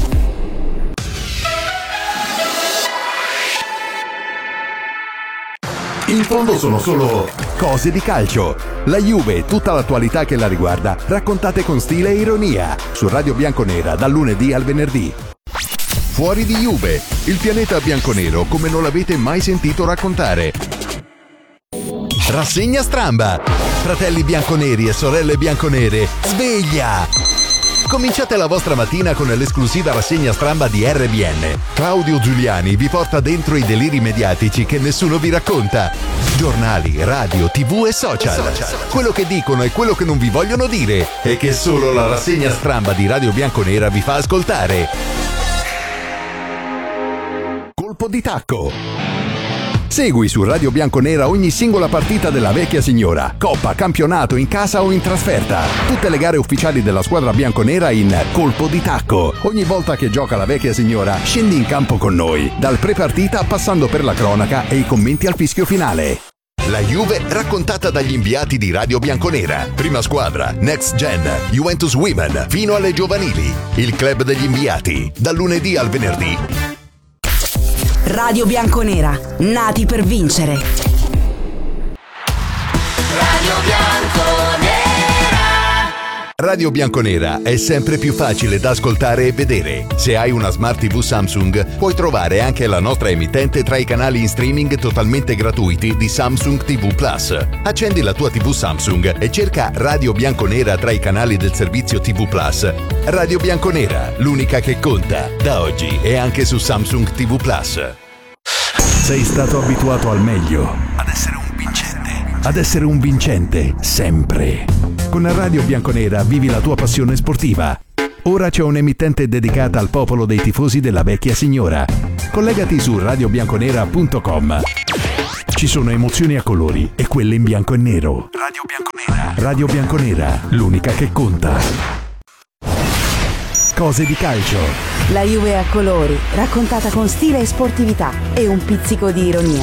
In fondo sono solo cose di calcio. La Juve e tutta l'attualità che la riguarda, raccontate con stile e ironia, su Radio Bianconera dal lunedì al venerdì. Fuori di Juve, il pianeta bianconero come non l'avete mai sentito raccontare. Rassegna stramba. Fratelli bianconeri e sorelle bianconere, sveglia! Cominciate la vostra mattina con l'esclusiva rassegna stramba di RBN. Claudio Giuliani vi porta dentro i deliri mediatici che nessuno vi racconta. Giornali, radio, TV e social. Quello che dicono e quello che non vi vogliono dire e che solo la rassegna stramba di Radio Bianconera vi fa ascoltare. Colpo di tacco. Segui su Radio Bianconera ogni singola partita della vecchia signora, coppa, campionato, in casa o in trasferta. Tutte le gare ufficiali della squadra bianconera in Colpo di Tacco. Ogni volta che gioca la vecchia signora, scendi in campo con noi, dal pre-partita passando per la cronaca e i commenti al fischio finale. La Juve raccontata dagli inviati di Radio Bianconera. Prima squadra, Next Gen, Juventus Women, fino alle giovanili. Il club degli inviati, dal lunedì al venerdì. Radio Bianconera, nati per vincere. Radio Bianconera. Radio Bianconera è sempre più facile da ascoltare e vedere. Se hai una Smart TV Samsung, puoi trovare anche la nostra emittente tra i canali in streaming totalmente gratuiti di Samsung TV Plus. Accendi la tua TV Samsung e cerca Radio Bianconera tra i canali del servizio TV Plus. Radio Bianconera, l'unica che conta. Da oggi è anche su Samsung TV Plus. Sei stato abituato al meglio, ad essere un vincente, ad essere un vincente sempre. Con Radio Bianconera vivi la tua passione sportiva. Ora c'è un'emittente dedicata al popolo dei tifosi della vecchia signora. Collegati su radiobianconera.com. Ci sono emozioni a colori e quelle in bianco e nero. Radio Bianconera. Radio Bianconera, l'unica che conta. Cose di calcio. La Juve a colori, raccontata con stile e sportività e un pizzico di ironia.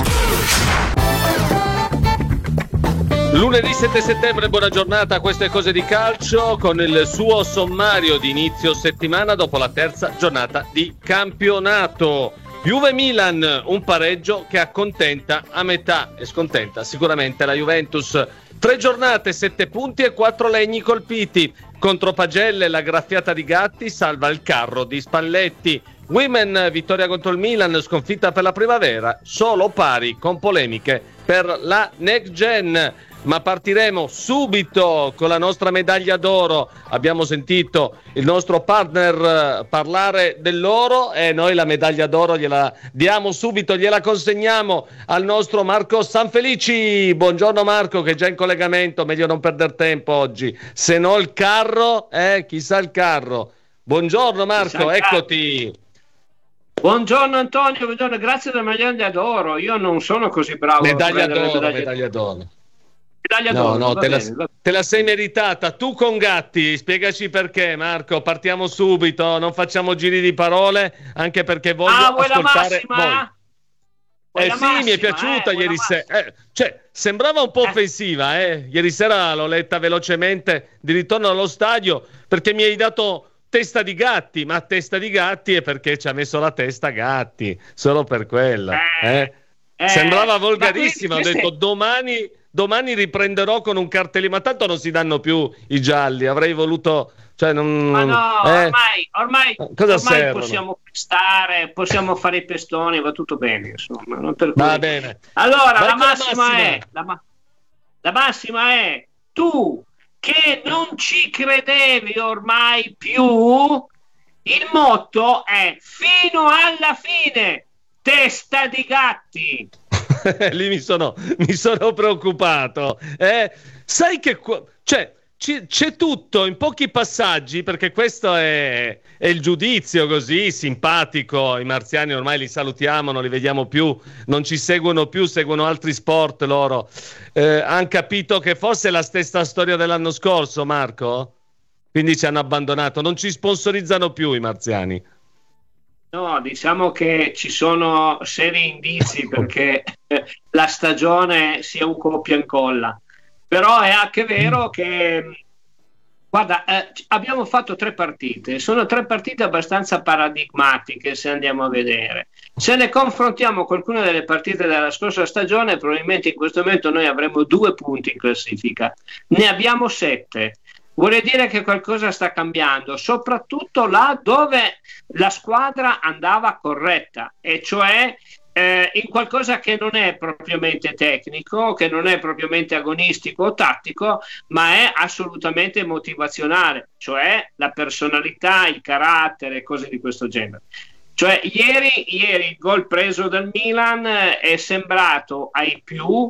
Lunedì 7 settembre, buona giornata, queste Cose di calcio con il suo sommario di inizio settimana dopo la terza giornata di campionato. Juve-Milan, un pareggio che accontenta a metà e scontenta sicuramente la Juventus. 3 giornate, 7 punti e 4 legni colpiti. Contro Pagelle la graffiata di Gatti salva il carro di Spalletti. Women, vittoria contro il Milan, sconfitta per la primavera, solo pari con polemiche per la Next Gen. Ma partiremo subito con la nostra medaglia d'oro. Abbiamo sentito il nostro partner parlare dell'oro e noi la medaglia d'oro gliela diamo subito, gliela consegniamo al nostro Marco Sanfelici. Buongiorno Marco, che è già in collegamento, meglio non perdere tempo oggi, se no il carro, chissà il carro. Buongiorno Marco, eccoti. Buongiorno Antonio, buongiorno, grazie della medaglia d'oro. Io non sono così bravo medaglia d'oro. No, te la sei meritata. Tu con Gatti, spiegaci perché Marco, partiamo subito, non facciamo giri di parole, anche perché voglio ascoltare voi. Sì, mi è piaciuta ieri sera, sembrava un po' offensiva, ieri sera l'ho letta velocemente di ritorno allo stadio, perché mi hai dato testa di Gatti, ma testa di Gatti è perché ci ha messo la testa Gatti, solo per quella. Sembrava volgarissima, ho detto domani riprenderò con un cartellino, ma tanto non si danno più i gialli, avrei voluto, ma no, ormai possiamo pestare, possiamo fare i pestoni, va tutto bene, insomma, non per cui. Va bene. Allora, la massima è tu che non ci credevi ormai più, il motto è fino alla fine, testa di Gatti. Lì mi sono preoccupato. Sai che c'è tutto in pochi passaggi, perché questo è il giudizio così simpatico. I marziani ormai li salutiamo, non li vediamo più, non ci seguono più, seguono altri sport loro. Han capito che forse è la stessa storia dell'anno scorso, Marco? Quindi ci hanno abbandonato, non ci sponsorizzano più i marziani. No, diciamo che ci sono seri indizi perché la stagione sia un copia e incolla, però è anche vero che guarda, abbiamo fatto 3 partite, sono 3 partite abbastanza paradigmatiche se andiamo a vedere. Se ne confrontiamo con alcune delle partite della scorsa stagione, probabilmente in questo momento noi avremo 2 punti in classifica, ne abbiamo 7. Vuole dire che qualcosa sta cambiando, soprattutto là dove la squadra andava corretta, e cioè in qualcosa che non è propriamente tecnico, che non è propriamente agonistico o tattico, ma è assolutamente motivazionale, cioè la personalità, il carattere, cose di questo genere. Cioè ieri il gol preso dal Milan è sembrato ai più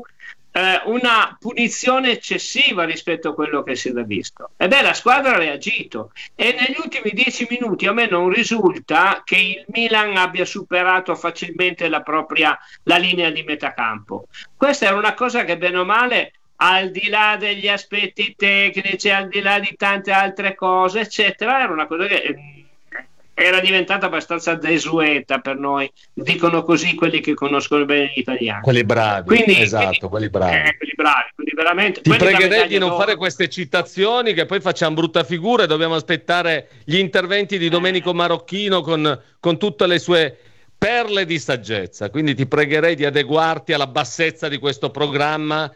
una punizione eccessiva rispetto a quello che si era visto. La squadra ha reagito e negli ultimi 10 minuti a me non risulta che il Milan abbia superato facilmente la linea di metacampo. Questa era una cosa che bene o male, al di là degli aspetti tecnici, al di là di tante altre cose eccetera, era una cosa che era diventata abbastanza desueta per noi, dicono così quelli che conoscono bene gli italiani. Quelli bravi, quelli bravi. Quelli veramente. Ti pregherei di non fare queste citazioni, che poi facciamo brutta figura e dobbiamo aspettare gli interventi di Domenico Marocchino con tutte le sue perle di saggezza, quindi ti pregherei di adeguarti alla bassezza di questo programma,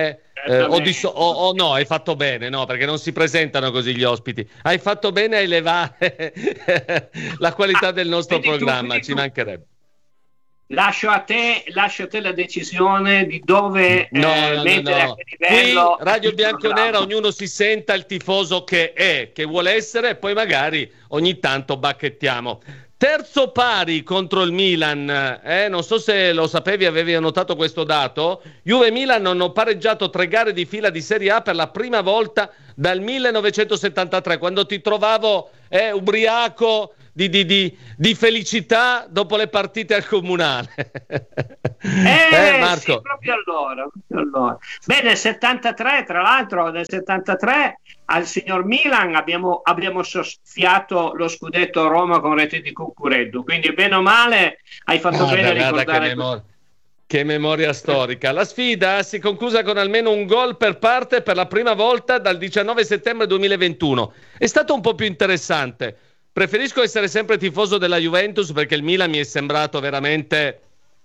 o no, hai fatto bene, no, perché non si presentano così gli ospiti, hai fatto bene a elevare la qualità del nostro programma, ci mancherebbe. Lascio a te la decisione di dove mettere a che livello. Qui Radio Bianconera, ognuno si senta il tifoso che vuole essere, e poi magari ogni tanto bacchettiamo. Terzo pari contro il Milan, non so se lo sapevi, avevi notato questo dato. Juve e Milan hanno pareggiato 3 gare di fila di Serie A per la prima volta dal 1973, quando ti trovavo ubriaco di felicità dopo le partite al Comunale. Marco. Sì, proprio allora. Beh, nel 73, tra l'altro, al signor Milan abbiamo soffiato lo scudetto a Roma con rete di Cuccureddu, quindi bene o male hai fatto bene a ricordare. Che memoria storica. La sfida si è conclusa con almeno un gol per parte per la prima volta dal 19 settembre 2021. È stato un po' più interessante. Preferisco essere sempre tifoso della Juventus, perché il Milan mi è sembrato veramente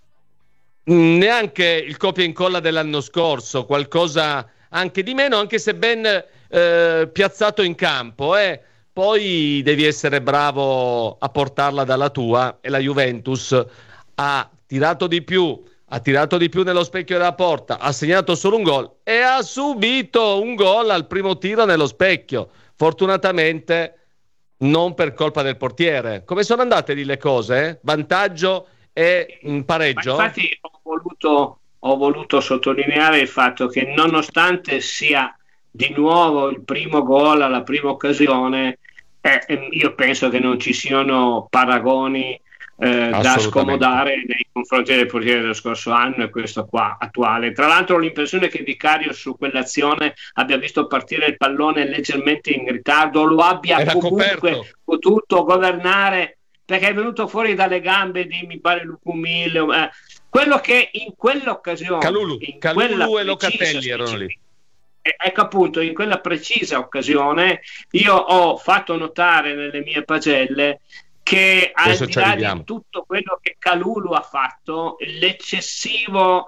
neanche il copia e incolla dell'anno scorso, qualcosa anche di meno, anche se ben piazzato in campo. Poi devi essere bravo a portarla dalla tua, e la Juventus ha tirato di più nello specchio della porta, ha segnato solo un gol e ha subito un gol al primo tiro nello specchio, fortunatamente non per colpa del portiere. Come sono andate lì le cose? Vantaggio e pareggio? Ma infatti ho voluto sottolineare il fatto che, nonostante sia di nuovo il primo gol alla prima occasione, io penso che non ci siano paragoni da scomodare nei confronti del portiere dello scorso anno e questo qua attuale. Tra l'altro ho l'impressione che Vicario su quell'azione abbia visto partire il pallone leggermente in ritardo, lo abbia comunque potuto governare, perché è venuto fuori dalle gambe di, mi pare, Lucumile, quello che in quell'occasione Calulu e Locatelli erano lì. Ecco, appunto, in quella precisa occasione io ho fatto notare nelle mie pagelle che, al di là di tutto quello che Calulu ha fatto, l'eccessivo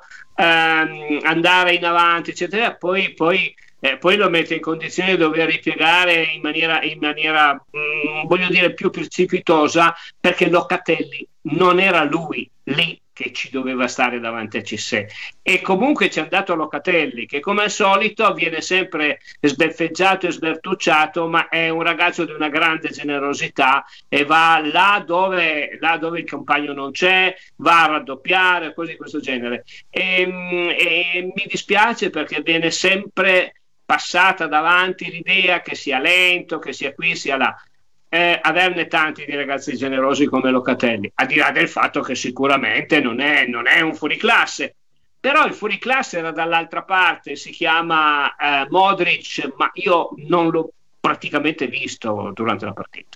andare in avanti, eccetera, poi lo mette in condizione di dover ripiegare in maniera voglio dire, più precipitosa, perché Locatelli non era lui lì che ci doveva stare davanti a Cissé, e comunque c'è andato Locatelli, che come al solito viene sempre sbeffeggiato e sbertucciato, ma è un ragazzo di una grande generosità e va là dove il compagno non c'è, va a raddoppiare, cose di questo genere, e mi dispiace perché viene sempre passata davanti l'idea che sia lento, che sia qui, sia là. Averne tanti di ragazzi generosi come Locatelli, al di là del fatto che sicuramente non è un fuoriclasse, però il fuoriclasse era dall'altra parte, si chiama Modric, ma io non l'ho praticamente visto durante la partita.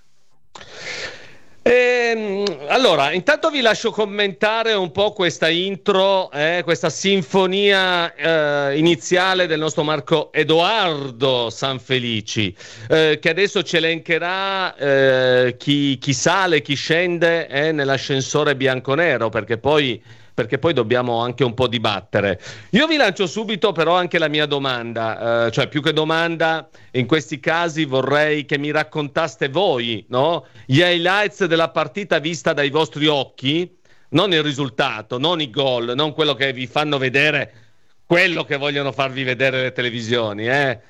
Allora, intanto vi lascio commentare un po' questa intro, questa sinfonia iniziale del nostro Marco Edoardo Sanfelici, che adesso ci elencherà chi sale, chi scende nell'ascensore bianconero, perché poi dobbiamo anche un po' dibattere. Io vi lancio subito però anche la mia domanda, cioè più che domanda, in questi casi vorrei che mi raccontaste voi, no? Gli highlights della partita vista dai vostri occhi, non il risultato, non i gol, non quello che vi fanno vedere, quello che vogliono farvi vedere le televisioni,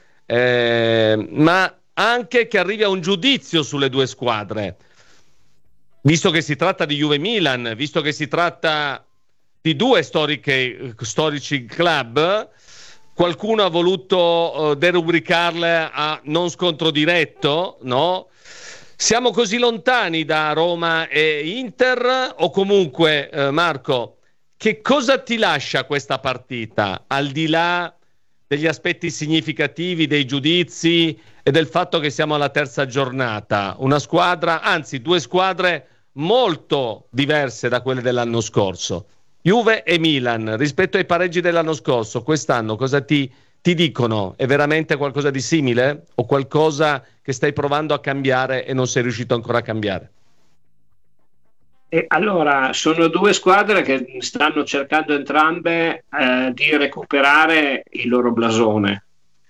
ma anche che arrivi a un giudizio sulle due squadre, visto che si tratta di Juve-Milan, visto che si tratta di due storici club. Qualcuno ha voluto derubricarle a non scontro diretto, no? Siamo così lontani da Roma e Inter, o comunque, Marco, che cosa ti lascia questa partita, al di là degli aspetti significativi, dei giudizi e del fatto che siamo alla terza giornata? Una squadra, anzi due squadre molto diverse da quelle dell'anno scorso. Juve e Milan, rispetto ai pareggi dell'anno scorso, quest'anno cosa ti dicono? È veramente qualcosa di simile? O qualcosa che stai provando a cambiare e non sei riuscito ancora a cambiare? Allora, sono due squadre che stanno cercando entrambe di recuperare il loro blasone.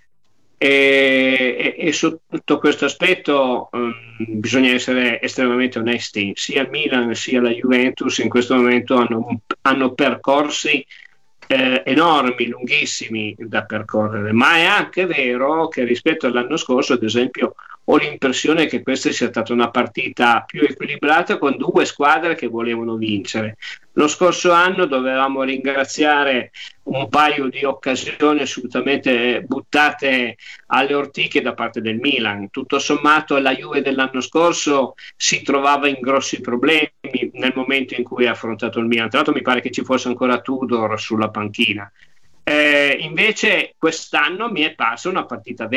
E sotto questo aspetto bisogna essere estremamente onesti. Sia il Milan sia la Juventus in questo momento hanno percorsi enormi, lunghissimi da percorrere, ma è anche vero che rispetto all'anno scorso, ad esempio, ho l'impressione che questa sia stata una partita più equilibrata con due squadre che volevano vincere. Lo scorso anno dovevamo ringraziare un paio di occasioni assolutamente buttate alle ortiche da parte del Milan. Tutto sommato la Juve dell'anno scorso si trovava in grossi problemi nel momento in cui ha affrontato il Milan. Tra l'altro mi pare che ci fosse ancora Tudor sulla panchina. Invece quest'anno mi è parsa una partita